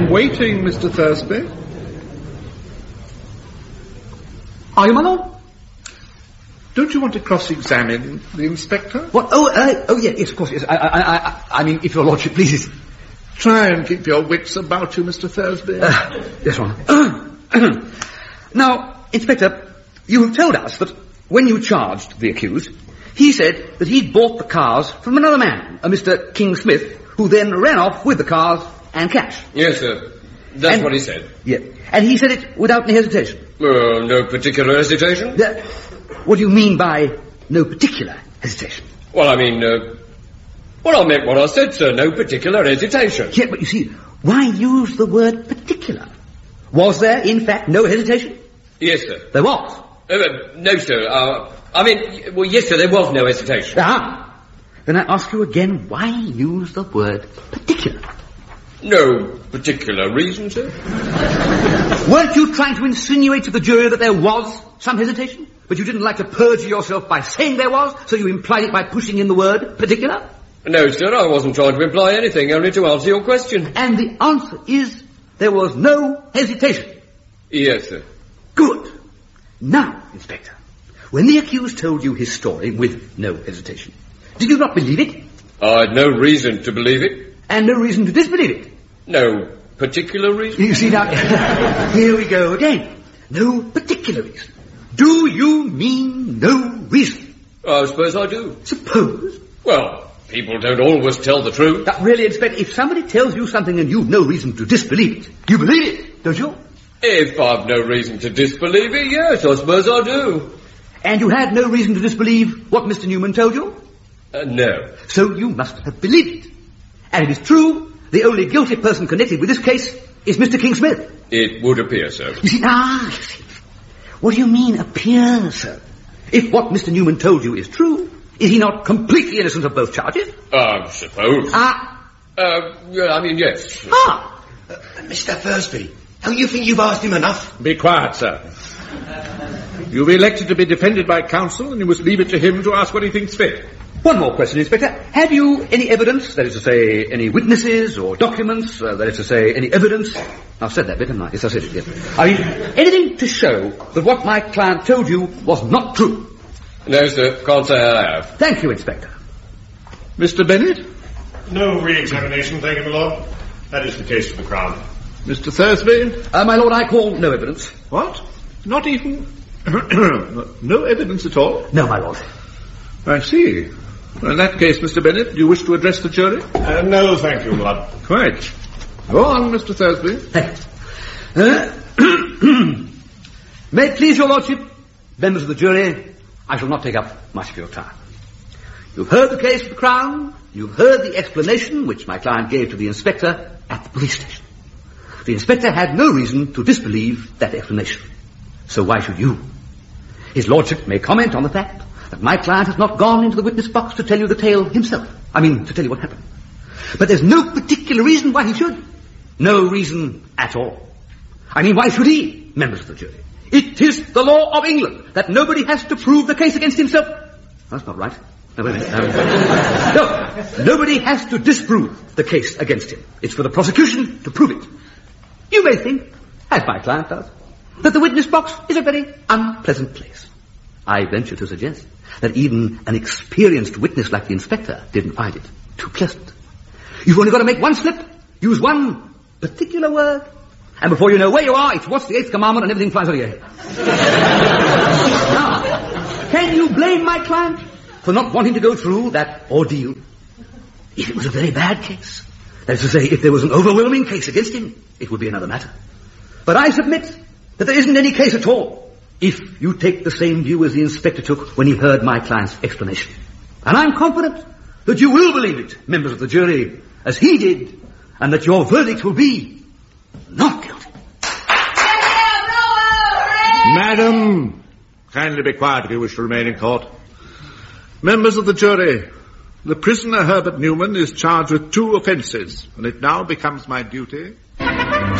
I'm waiting, Mr. Thursby. Are you, my lord? Don't you want to cross-examine the inspector? What? Oh, yes, of course, yes. I mean, if your lordship pleases. Try and keep your wits about you, Mr. Thursby. Yes, Your Honour. Now, Inspector, you have told us that when you charged the accused, he said that he'd bought the cars from another man, a Mr. King Smith, who then ran off with the cars and cash. Yes, sir. That's what he said. Yeah. And he said it without any hesitation. No particular hesitation. What do you mean by no particular hesitation? Well, I mean, I meant what I said, sir. No particular hesitation. Yeah, but you see, why use the word particular? Was there, in fact, no hesitation? Yes, sir. There was? No, sir. Yes, sir, there was no hesitation. Then I ask you again, why use the word particular? No particular reason, sir. Weren't you trying to insinuate to the jury that there was some hesitation? But you didn't like to perjure yourself by saying there was, so you implied it by pushing in the word particular? No, sir, I wasn't trying to imply anything, only to answer your question. And the answer is, there was no hesitation? Yes, sir. Good. Now, Inspector, when the accused told you his story with no hesitation, did you not believe it? I had no reason to believe it. And no reason to disbelieve it? No particular reason. You see now, here we go again. No particular reason. Do you mean no reason? I suppose I do. Suppose? Well, people don't always tell the truth. That really, Inspector, if somebody tells you something and you've no reason to disbelieve it, you believe it, don't you? If I've no reason to disbelieve it, yes, I suppose I do. And you had no reason to disbelieve what Mr. Newman told you? No. So you must have believed it. And it is true, the only guilty person connected with this case is Mr. King Smith. It would appear so. You see, what do you mean, appear so? If what Mr. Newman told you is true, is he not completely innocent of both charges? I suppose. Yes. Mr. Thursby, don't you think you've asked him enough? Be quiet, sir. You've elected to be defended by counsel, and you must leave it to him to ask what he thinks fit. One more question, Inspector. Have you any evidence, that is to say, any witnesses or documents, that is to say, any evidence? I've said that bit, haven't I? Yes, I said it, yes. I mean, anything to show that what my client told you was not true? No, sir. Can't say I have. Thank you, Inspector. Mr. Bennett? No re-examination, thank you, my lord. That is the case for the Crown. Mr. Thursby? My lord, I call no evidence. What? Not even... no evidence at all? No, my lord. I see. Well, in that case, Mr. Bennett, do you wish to address the jury? No, thank you, Lord. Quite. Go on, Mr. Thursby. May it please your lordship, members of the jury, I shall not take up much of your time. You've heard the case of the Crown. You've heard the explanation which my client gave to the inspector at the police station. The inspector had no reason to disbelieve that explanation. So why should you? His lordship may comment on the fact that my client has not gone into the witness box to tell you the tale himself. I mean, to tell you what happened. But there's no particular reason why he should. No reason at all. I mean, why should he, members of the jury? It is the law of England that nobody has to prove the case against himself. That's not right. No, wait a minute. No, nobody has to disprove the case against him. It's for the prosecution to prove it. You may think, as my client does, that the witness box is a very unpleasant place. I venture to suggest that even an experienced witness like the inspector didn't find it too pleasant. You've only got to make one slip, use one particular word, and before you know where you are, it's what's the eighth commandment and everything flies out of your head. Now, can you blame my client for not wanting to go through that ordeal? If it was a very bad case, that is to say, if there was an overwhelming case against him, it would be another matter. But I submit that there isn't any case at all if you take the same view as the inspector took when he heard my client's explanation. And I'm confident that you will believe it, members of the jury, as he did, and that your verdict will be not guilty. Madam, kindly be quiet if you wish to remain in court. Members of the jury, the prisoner Herbert Newman is charged with 2 offences, and it now becomes my duty...